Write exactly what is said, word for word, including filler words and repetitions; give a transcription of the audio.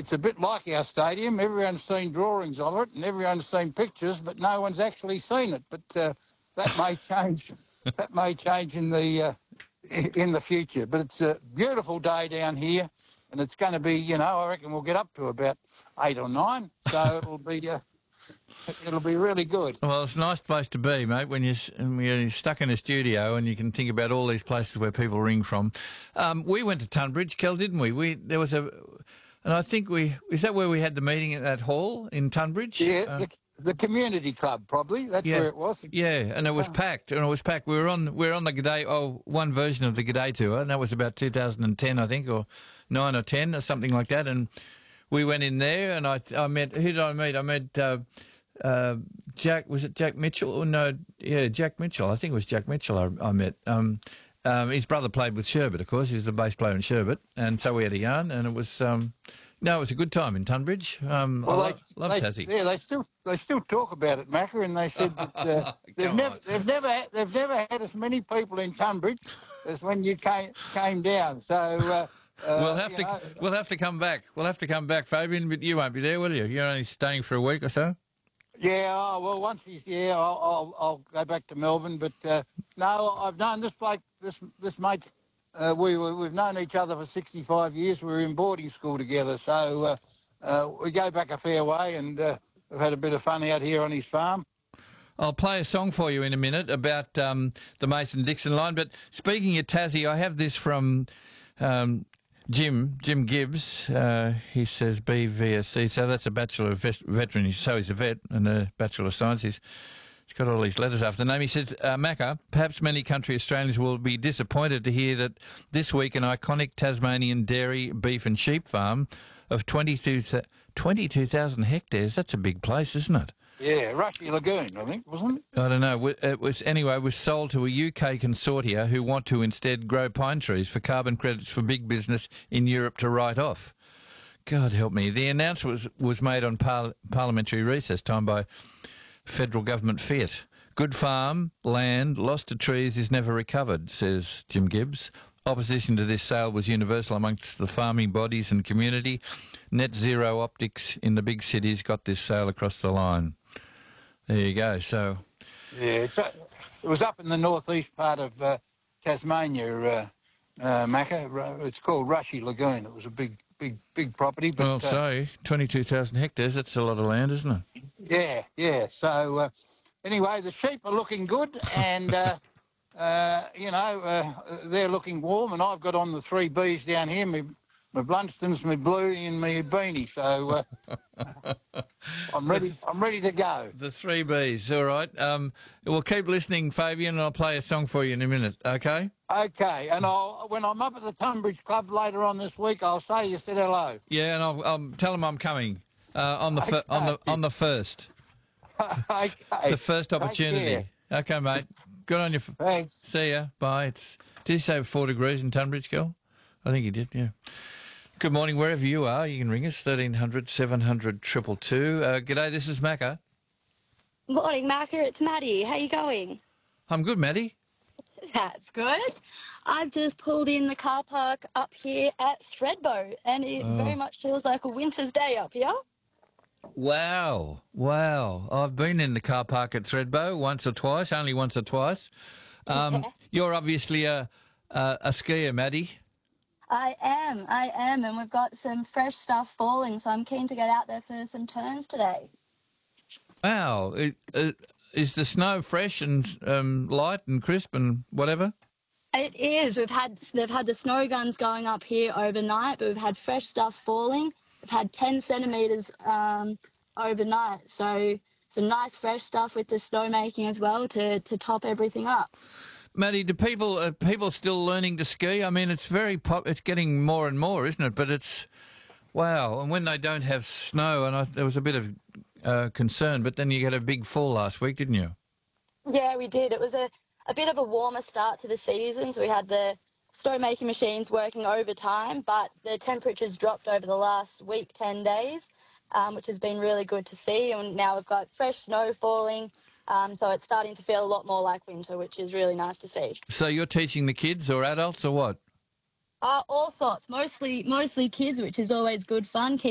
it's a bit like our stadium. Everyone's seen drawings of it and everyone's seen pictures, but no one's actually seen it. But uh, that may change. That may change in the uh, in the future. But it's a beautiful day down here, and it's going to be, you know, I reckon we'll get up to about eight or nine. So it'll be uh, it'll be really good. Well, it's a nice place to be, mate, when you're, when you're stuck in a studio and you can think about all these places where people ring from. Um, we went to Tunbridge, Kel, didn't we? We there was a, and I think we is that where we had the meeting at that hall in Tunbridge? Yeah, Uh, the, the community club probably. That's yeah, where it was. Yeah, and it was packed, and it was packed. We were on we were on the G'day, oh, one version of the G'day tour, and that was about two thousand ten, I think, or nine or ten or something like that. And we went in there, and I I met who did I meet? I met. Uh, Uh, Jack, was it Jack Mitchell? Oh, no, yeah, Jack Mitchell. I think it was Jack Mitchell I, I met. Um, um, his brother played with Sherbet, of course. He was the bass player in Sherbet, and so we had a yarn, and it was, um, no, it was a good time in Tunbridge. Um, Well, I they, lo- love they, Tassie. Yeah, they still they still talk about it, Macca, and they said that uh, they've Come never on. they've never had, they've never had as many people in Tunbridge as when you came came down. So uh, uh, We'll have you to know, we'll have to come back. We'll have to come back, Fabian, but you won't be there, will you? You're only staying for a week or so? Yeah, oh, well, once he's yeah, I'll, I'll I'll go back to Melbourne. But uh, no, I've known this bloke, this this mate. Uh, we were, we've known each other for sixty-five years. We were in boarding school together, so uh, uh, we go back a fair way, and uh, we've had a bit of fun out here on his farm. I'll play a song for you in a minute about um, the Mason-Dixon line. But speaking of Tassie, I have this from um, Jim, Jim Gibbs. Uh, he says B V S C, so that's a Bachelor of Vet- Veteran. So he's a vet and a Bachelor of Science. He's, he's got all these letters after the name. He says, uh, Macca, perhaps many country Australians will be disappointed to hear that this week an iconic Tasmanian dairy, beef and sheep farm of twenty-two thousand hectares, that's a big place, isn't it? Yeah, Rushy Lagoon, I think, wasn't it? I don't know. It was anyway. Was sold to a U K consortia who want to instead grow pine trees for carbon credits for big business in Europe to write off. God help me. The announcement was was made on par- parliamentary recess time by federal government fiat. Good farm land lost to trees is never recovered, says Jim Gibbs. Opposition to this sale was universal amongst the farming bodies and community. Net zero optics in the big cities got this sale across the line. There you go. So, Yeah, it's, uh, it was up in the northeast part of uh, Tasmania, uh, uh, Macca. Ru- It's called Rushy Lagoon. It was a big, big, big property. But, well, uh, so twenty-two thousand hectares. That's a lot of land, isn't it? Yeah, yeah. So uh, anyway, the sheep are looking good, and uh, uh, you know uh, they're looking warm. And I've got on the three Bs down here: my my Blunstons, my Bluey, and my Beanie. So uh, I'm ready. I'm ready to go. The three Bs. All right. Um, we'll keep listening, Fabian, and I'll play a song for you in a minute. Okay. Okay, and I'll when I'm up at the Tunbridge Club later on this week, I'll say you said hello. Yeah, and I'll, I'll tell them I'm coming uh, on the fir- on the on the first. Okay. The first Take opportunity. Okay, mate. Good on you. Thanks. See ya. Bye. It's, did you say four degrees in Tunbridge, girl? I think you did, yeah. Good morning, wherever you are. You can ring us, thirteen hundred, seven hundred, two two two. Uh, g'day, this is Macca. Morning, Marker. It's Maddie. How you going? I'm good, Maddie. That's good. I've just pulled in the car park up here at Thredbo, and it Oh. very much feels like a winter's day up here. Wow. Wow. I've been in the car park at Thredbo once or twice, only once or twice. Um, you're obviously a, a, a skier, Maddie. I am, I am, and we've got some fresh stuff falling, so I'm keen to get out there for some turns today. Wow. It, it, is the snow fresh and um, light and crisp and whatever? It is. We've had they've had the snow guns going up here overnight, but we've had fresh stuff falling. We've had ten centimetres um, overnight, so some nice fresh stuff with the snow making as well to, to top everything up. Maddie, do people are people still learning to ski? I mean, it's very pop. It's getting more and more, isn't it? But it's wow. And when they don't have snow, and I, there was a bit of uh, concern, but then you had a big fall last week, didn't you? Yeah, we did. It was a, a bit of a warmer start to the season, so we had the snow making machines working overtime, but the temperatures dropped over the last week, ten days, um, which has been really good to see. And now we've got fresh snow falling. Um, so it's starting to feel a lot more like winter, which is really nice to see. So you're teaching the kids or adults or what? Uh, all sorts, mostly mostly kids, which is always good fun.